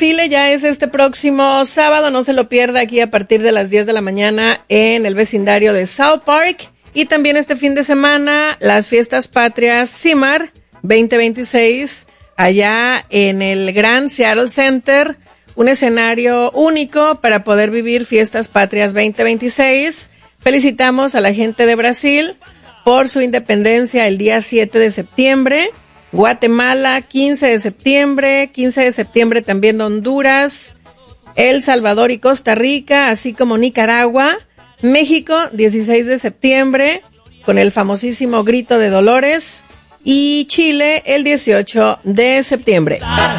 desfile ya es este próximo sábado, no se lo pierda, aquí a partir de las 10 de la mañana en el vecindario de South Park. Y también este fin de semana, las fiestas patrias CIMAR 2026, allá en el Grand Seattle Center, un escenario único para poder vivir fiestas patrias 2026. Felicitamos a la gente de Brasil por su independencia el día 7 de septiembre. Guatemala, 15 de septiembre también de Honduras, El Salvador y Costa Rica, así como Nicaragua. México, 16 de septiembre, con el famosísimo Grito de Dolores. Y Chile, el 18 de septiembre.